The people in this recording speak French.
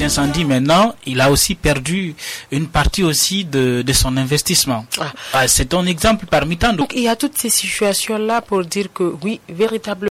incendie maintenant, il a aussi perdu une partie aussi de son investissement. C'est un exemple parmi tant d'autres. Donc il y a toutes ces situations-là pour dire que oui, véritablement